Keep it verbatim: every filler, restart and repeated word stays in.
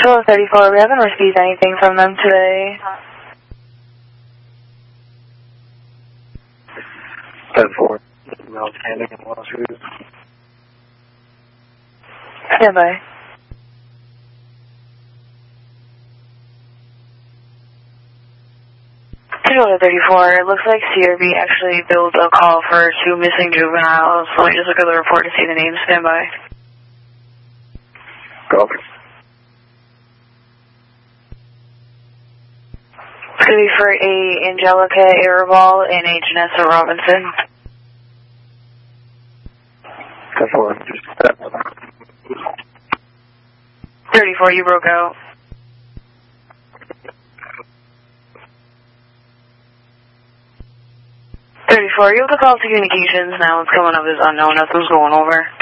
Hello, thirty-four. We haven't received anything from them today. ten four. Outstanding in lawsuits. Stand by. Controller thirty-four, it looks like C R B actually billed a call for two missing juveniles. Let me just look at the report to see the names. Stand by. Copy. It's going to be for a Angelica Arabal and a Janessa Robinson. ten four. thirty-four, you broke out. thirty-four, you have to call to communications now. It's coming up as unknown. Nothing's going over.